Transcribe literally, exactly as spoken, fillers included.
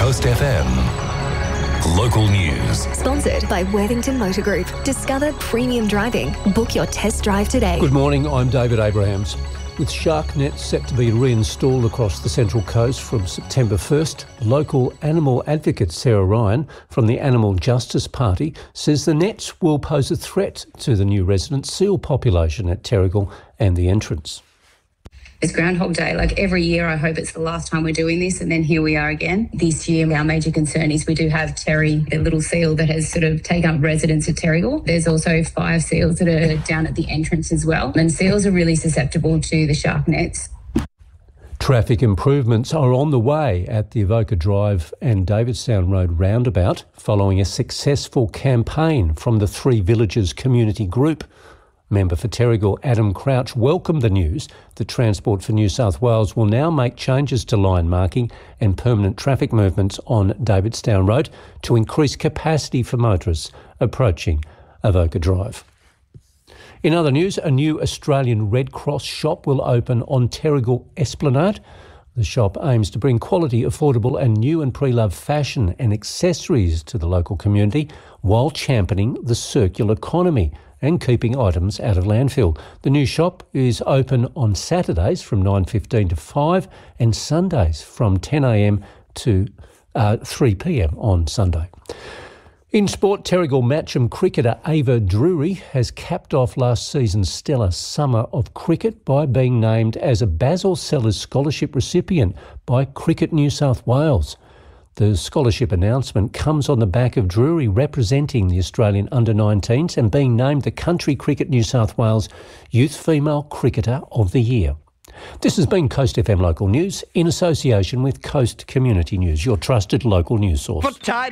Coast F M. Local news. Sponsored by Worthington Motor Group. Discover premium driving. Book your test drive today. Good morning, I'm David Abrahams. With shark nets set to be reinstalled across the Central Coast from September first, local animal advocate Sarah Ryan from the Animal Justice Party says the nets will pose a threat to the new resident seal population at Terrigal and the entrance. It's Groundhog Day. Like every year, I hope it's the last time we're doing this, and then here we are again. This year, our major concern is we do have Terry, a little seal that has sort of taken up residence at Terrigal. There's also five seals that are down at the entrance as well. And seals are really susceptible to the shark nets. Traffic improvements are on the way at the Avoca Drive and Davidstown Road roundabout following a successful campaign from the Three Villages community group. Member for Terrigal Adam Crouch welcomed the news that Transport for New South Wales will now make changes to line marking and permanent traffic movements on Davidstown Road to increase capacity for motorists approaching Avoca Drive. In other news, a new Australian Red Cross shop will open on Terrigal Esplanade. The shop aims to bring quality, affordable and new and pre-loved fashion and accessories to the local community while championing the circular economy and keeping items out of landfill. The new shop is open on Saturdays from nine fifteen to five and Sundays from ten a m to uh, three p m on Sunday. In sport, Terrigal Matcham cricketer Ava Drury has capped off last season's stellar summer of cricket by being named as a Basil Sellers Scholarship recipient by Cricket New South Wales. The scholarship announcement comes on the back of Drury representing the Australian under nineteens and being named the Country Cricket New South Wales Youth Female Cricketer of the Year. This has been Coast F M Local News in association with Coast Community News, your trusted local news source.